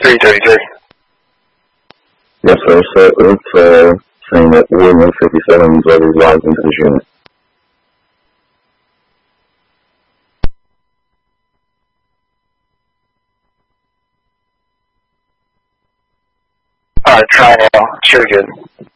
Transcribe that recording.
333. Yes, sir. So it's saying that Ward 157 is already logged into this unit. Alright, try now. Sure good.